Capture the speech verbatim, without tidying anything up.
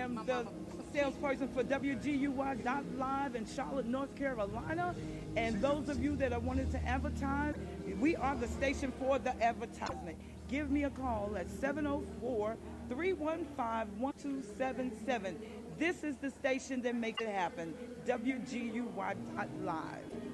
am the salesperson for W G U Y dot live in Charlotte, North Carolina. And those of you that are wanting to advertise, we are the station for the advertisement. Give me a call at seven oh four, three one five, one two seven seven. This is the station that makes it happen. W G U Y dot live.